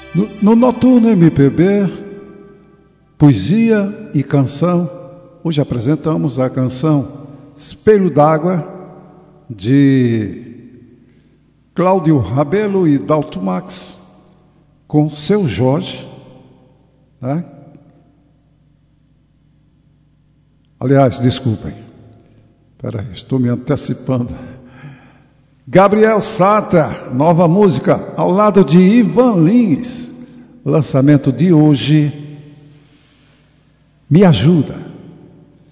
No Noturno MPB, poesia e canção, hoje apresentamos a canção Espelho d'Água, de Cláudio Rabelo e Dalto Max, com Seu Jorge, né? Aliás, desculpem, peraí, estou me antecipando. Gabriel Sata, nova música, ao lado de Ivan Lins, lançamento de hoje, Me Ajuda.